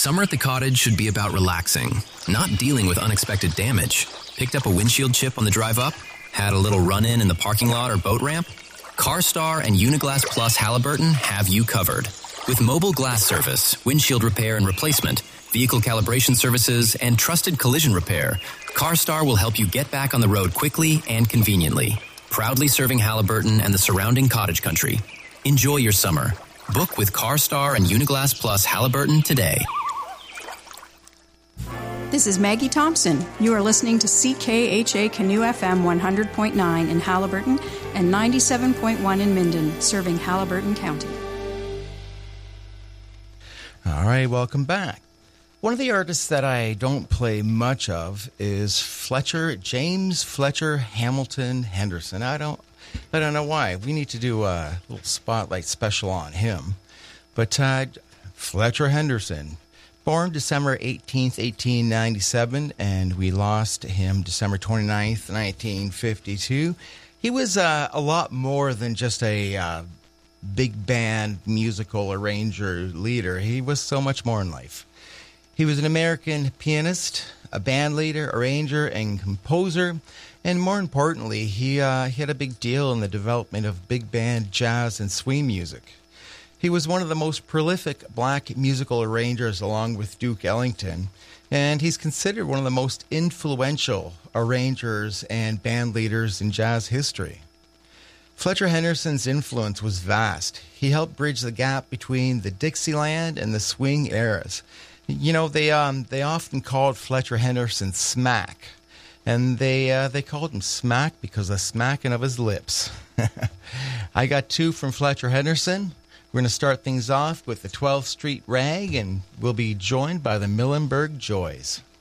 Summer at the cottage should be about relaxing, not dealing with unexpected damage. Picked up a windshield chip on the drive up? Had a little run-in in the parking lot or boat ramp? CarStar and Uniglass Plus Halliburton have you covered. With mobile glass service, windshield repair and replacement, vehicle calibration services, and trusted collision repair, CarStar will help you get back on the road quickly and conveniently. Proudly serving Halliburton and the surrounding cottage country. Enjoy your summer. Book with CarStar and Uniglass Plus Halliburton today. This is Maggie Thompson. You are listening to CKHA Canoe FM 100.9 in Halliburton and 97.1 in Minden, serving Halliburton County. All right, welcome back. One of the artists that I don't play much of is James Fletcher Hamilton Henderson. I don't know why. We need to do a little spotlight special on him. But Fletcher Henderson, born December 18th, 1897, and we lost him December 29th, 1952. He was a lot more than just a big band musical arranger leader. He was so much more in life. He was an American pianist, a band leader, arranger, and composer. And more importantly, he had a big deal in the development of big band, jazz, and swing music. He was one of the most prolific black musical arrangers along with Duke Ellington, and he's considered one of the most influential arrangers and band leaders in jazz history. Fletcher Henderson's influence was vast. He helped bridge the gap between the Dixieland and the swing eras. You know, they often called Fletcher Henderson Smack, and they called him Smack because of the smacking of his lips. I got two from Fletcher Henderson. We're going to start things off with the 12th Street Rag, and we'll be joined by the Millenberg Joys.